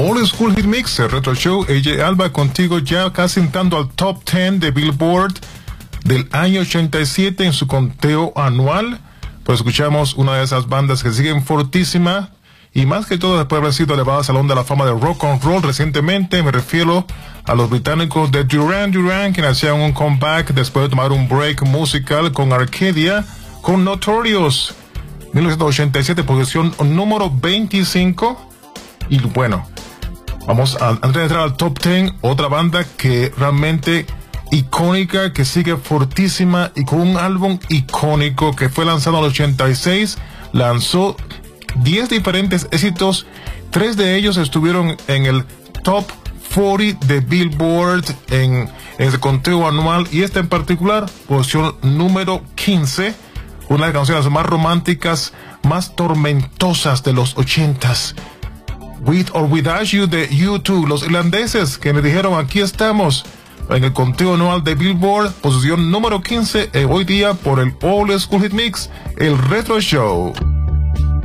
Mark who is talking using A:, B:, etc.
A: Old School Hit Mix, el Retro Show. AJ Alba contigo, ya casi entrando al top 10 de Billboard del año 87 en su conteo anual. Pues escuchamos una de esas bandas que siguen fortísima, y más que todo después de haber sido elevado al Salón de la Fama de Rock and Roll recientemente. Me refiero a los británicos de Duran Duran, que hacían un comeback después de tomar un break musical con Arcadia, con Notorious. 1987, posición número 25. Y bueno, antes de entrar al top 10, otra banda que realmente icónica, que sigue fortísima y con un álbum icónico que fue lanzado en el 86, lanzó 10 diferentes éxitos. 3 de ellos estuvieron en el top 40 de Billboard en el conteo anual, y esta en particular, posición número 15, una de las canciones más románticas, más tormentosas de los 80s. With or Without You de U2, los irlandeses que me dijeron aquí estamos en el conteo anual de Billboard, posición número 15, hoy día por el Old School Hit Mix, el Retro Show.